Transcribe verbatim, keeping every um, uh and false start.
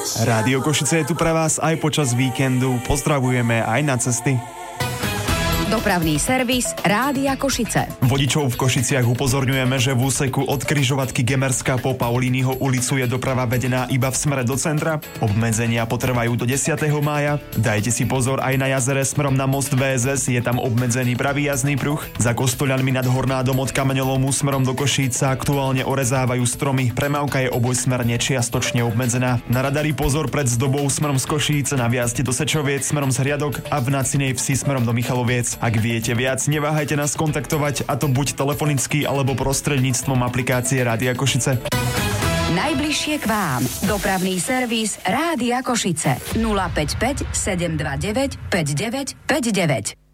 Rádio Košice je tu pre vás aj počas víkendu. Pozdravujeme aj na cesty. Dopravný servis Rádia Košice. Vodičov v Košiciach upozorňujeme, že v úseku od križovatky Gemerská po Paulínyho ulicu je doprava vedená iba v smere do centra. Obmedzenia potrvajú do desiateho mája. Dajte si pozor aj na jazere smerom na most vé es es, je tam obmedzený pravý jazdný pruh. Za Kostoľanmi nad Hornádom od Kameňolomu smerom do Košíc sa aktuálne orezávajú stromy. Premávka je obojsmerne čiastočne obmedzená. Na radari pozor pred Zdobou smerom z Košíc, na viazde do Sečoviec smerom z Hriadok a v Nacinej Vsi smerom do Michaloviec. Ak viete viac, neváhajte nás kontaktovať, a to buď telefonicky alebo prostredníctvom aplikácie Rádia Košice. Najbližšie k vám. Dopravný servis Rádia Košice. nula päť päť sedem dva deväť päť deväť päť deväť.